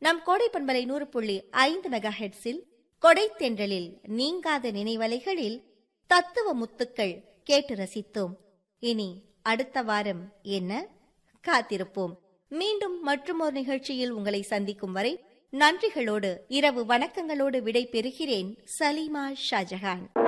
நம் கோடை பண்பலை 100.5 மெகா ஹெர்ட்ஸில் கொடை தென்றலில் நீங்காத நினைவலைகளில் தத்துவ முத்துக்கள் கேட்டு ரசித்தோம். இனி அடுத்த வாரம் என்ன? காத்திருப்போம். மீண்டும் மற்றுமொரு நிகழ்ச்சியில் உங்களை சந்திக்கும் வரை நன்றிகளோடு இரவு வணக்கங்களோடு விடை பெறுகிறேன். சலீமா ஷாஜஹான்.